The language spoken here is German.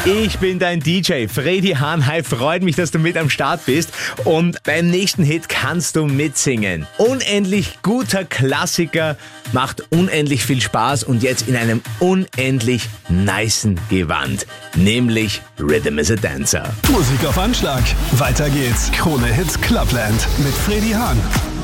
Ich bin dein DJ, Freddy Hahn. Hi, freut mich, dass du mit am Start bist. Und beim nächsten Hit kannst du mitsingen. Unendlich guter Klassiker, macht unendlich viel Spaß und jetzt in einem unendlich nicen Gewand. Nämlich Rhythm is a Dancer. Musik auf Anschlag. Weiter geht's. Krone Hits Clubland mit Freddy Hahn.